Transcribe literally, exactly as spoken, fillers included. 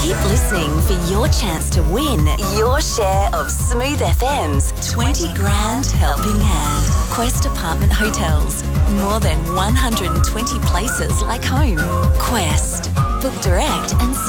Keep listening for your chance to win your share of Smooth F M's twenty grand helping hand. Quest Apartment Hotels. More than one hundred twenty places like home. Quest. Book direct and